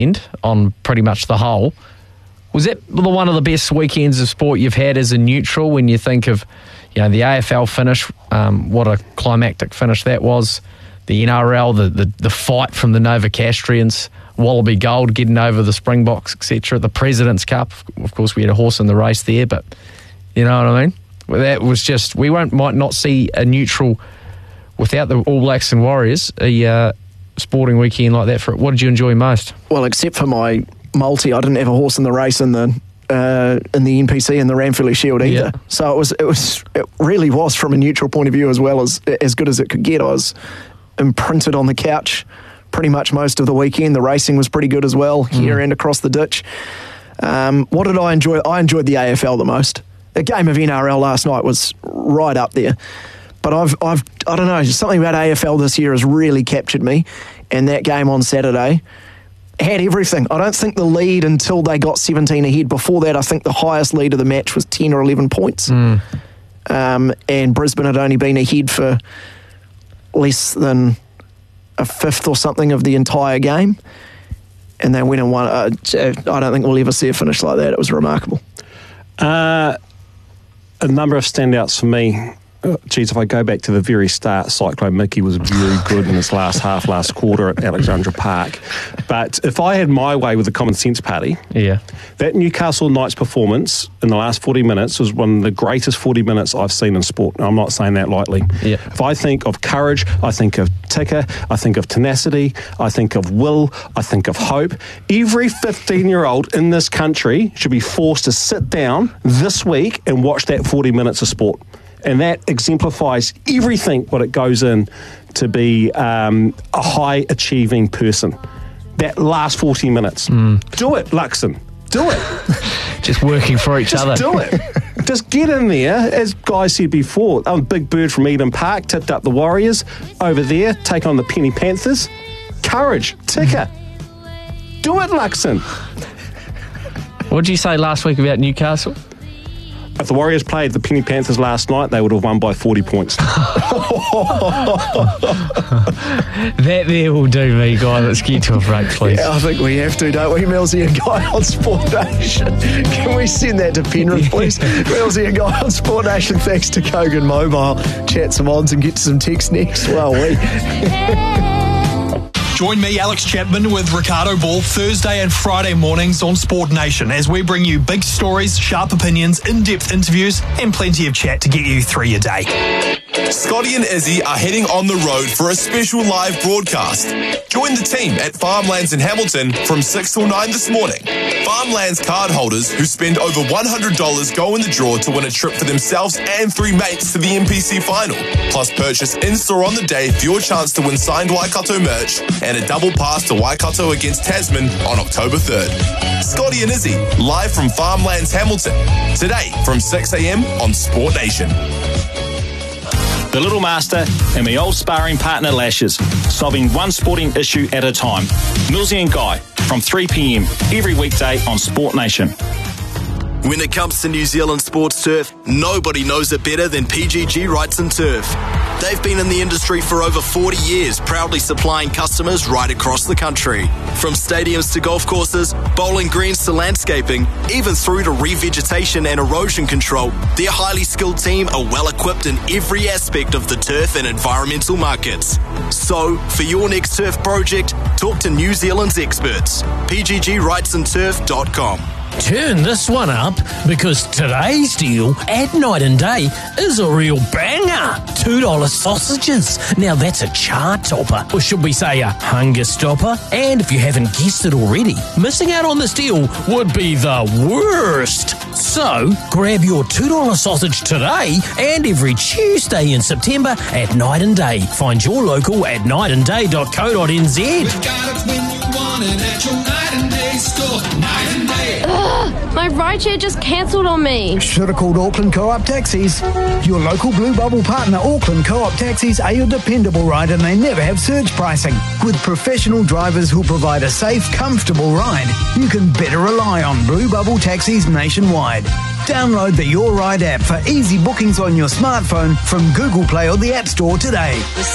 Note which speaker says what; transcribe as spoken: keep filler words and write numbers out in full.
Speaker 1: on pretty much the whole. Was that one of the best weekends of sport you've had as a neutral when you think of, you know, the A F L finish, um, what a climactic finish that was, the N R L, the, the, the fight from the Novocastrians, Wallaby Gold getting over the Springboks, et cetera, the President's Cup. Of course, we had a horse in the race there, but you know what I mean? Well, that was just, we won't might not see a neutral without the All Blacks and Warriors, a uh, sporting weekend like that. For what did you enjoy most?
Speaker 2: Well, except for my multi, I didn't have a horse in the race in the uh, in the N P C and the Ranfurly Shield either.
Speaker 1: Yeah.
Speaker 2: So it was it was it really was, from a neutral point of view, as well as as good as it could get. I was imprinted on the couch pretty much most of the weekend. The racing was pretty good as well, here mm. and across the ditch. Um, what did I enjoy? I enjoyed the A F L the most. The game of N R L last night was right up there. But I've, I've, I don't know, something about A F L this year has really captured me. And that game on Saturday had everything. I don't think the lead until they got seventeen ahead. Before that, I think the highest lead of the match was ten or eleven points. Mm. Um, and Brisbane had only been ahead for less than a fifth or something of the entire game. And they went and won. Uh, I don't think we'll ever see a finish like that. It was remarkable.
Speaker 3: Uh, a number of standouts for me. Oh, geez, if I go back to the very start, Cyclone Mickey was very good in his last half, last quarter at Alexandra Park. But if I had my way with the Common Sense Party,
Speaker 1: yeah, that
Speaker 3: Newcastle Knights performance in the last forty minutes was one of the greatest forty minutes I've seen in sport. I'm not saying that lightly.
Speaker 1: Yeah.
Speaker 3: If I think of courage, I think of ticker, I think of tenacity, I think of will, I think of hope. Every fifteen-year-old in this country should be forced to sit down this week and watch that forty minutes of sport. And that exemplifies everything what it goes in to be um, a high-achieving person. That last forty minutes. Mm. Do it, Luxon. Do it.
Speaker 1: Just working for each
Speaker 3: Just
Speaker 1: other.
Speaker 3: do it. Just get in there. As Guy said before, I'm a big bird from Eden Park, tipped up the Warriors. Over there, take on the Penny Panthers. Courage. Ticker. Do it, Luxon.
Speaker 1: What did you say last week about Newcastle?
Speaker 3: If the Warriors played the Penny Panthers last night, they would have won by forty points.
Speaker 1: That there will do me, Guy. Let's get to a break, please.
Speaker 2: Yeah, I think we have to, don't we, Millsy and Guy on Sport Nation? Can we send that to Penrith, please? Millsy and Guy on Sport Nation, thanks to Kogan Mobile. Chat some odds and get to some text next. Well, we...
Speaker 4: Join me, Alex Chapman, with Ricardo Ball Thursday and Friday mornings on Sport Nation as we bring you big stories, sharp opinions, in-depth interviews, and plenty of chat to get you through your day.
Speaker 5: Scotty and Izzy are heading on the road for a special live broadcast. Join the team at Farmlands in Hamilton from six till nine this morning. Farmlands card holders who spend over one hundred dollars go in the draw to win a trip for themselves and three mates to the N P C final. Plus, purchase in-store on the day for your chance to win signed Waikato merch and a double pass to Waikato against Tasman on October third. Scotty and Izzy, live from Farmlands Hamilton, today from six a.m. on Sport Nation.
Speaker 6: The Little Master and my old sparring partner Lashes, solving one sporting issue at a time. Millsy and Guy, from three p.m. every weekday on Sport Nation.
Speaker 7: When it comes to New Zealand sports turf, nobody knows it better than P G G Wrights and Turf. They've been in the industry for over forty years, proudly supplying customers right across the country. From stadiums to golf courses, bowling greens to landscaping, even through to revegetation and erosion control, their highly skilled team are well equipped in every aspect of the turf and environmental markets. So, for your next turf project, talk to New Zealand's experts. P G G Wrights and Turf dot com.
Speaker 8: Turn this one up, because today's deal at Night and Day is a real banger. two dollars sausages. Now that's a chart topper, or should we say a hunger stopper? And if you haven't guessed it already, missing out on this deal would be the worst. So, grab your two dollars sausage today and every Tuesday in September at Night and Day. Find your local at night and day dot co dot n z.
Speaker 9: We've got it when you want it at your Night and Day store. Night and Day.
Speaker 10: Ugh, my rideshare just cancelled on me.
Speaker 11: Should have called Auckland Co-op Taxis. Your local Blue Bubble partner, Auckland Co-op Taxis, are your dependable ride, and they never have surge pricing. With professional drivers who'll provide a safe, comfortable ride, you can better rely on Blue Bubble Taxis nationwide. Download the Your Ride app for easy bookings on your smartphone from Google Play or the App Store today.